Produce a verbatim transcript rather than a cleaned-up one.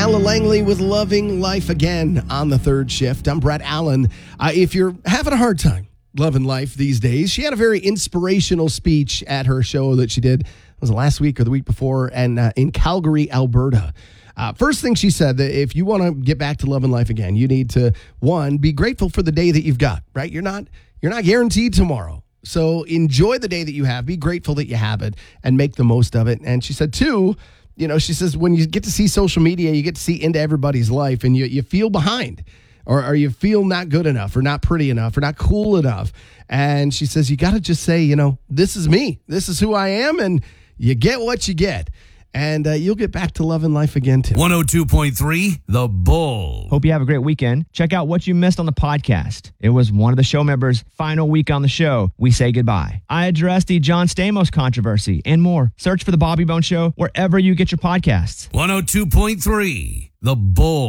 Alan Langley with Loving Life Again on the third shift. I'm Brett Allen. Uh, if you're having a hard time loving life these days, she had a very inspirational speech at her show that she did, was it last week or the week before, and uh, in Calgary, Alberta. Uh, first thing she said, that if you want to get back to loving life again, you need to, one, be grateful for the day that you've got, right? You're not, you're not guaranteed tomorrow. So enjoy the day that you have, be grateful that you have it, and make the most of it. And she said, two, you know, she says, when you get to see social media, you get to see into everybody's life, and you, you feel behind, or, or you feel not good enough, or not pretty enough, or not cool enough. And she says, you got to just say, you know, this is me. This is who I am, and you get what you get. And uh, you'll get back to loving life again, too. one oh two point three, The Bull. Hope you have a great weekend. Check out what you missed on the podcast. It was one of the show members' final week on the show. We say goodbye. I addressed the John Stamos controversy and more. Search for The Bobby Bone Show wherever you get your podcasts. one oh two point three, The Bull.